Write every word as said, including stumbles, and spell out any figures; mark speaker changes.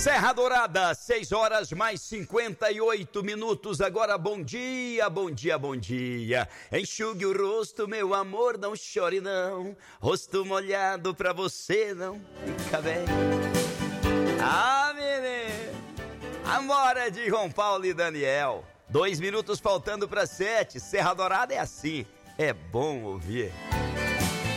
Speaker 1: Serra Dourada, seis horas mais cinquenta e oito minutos. Agora bom dia, bom dia, bom dia. Enxugue o rosto, meu amor, não chore não. Rosto molhado pra você não fica bem. Ah, menino. Amora de João Paulo e Daniel. Dois minutos faltando para sete. Serra Dourada é assim, é bom ouvir.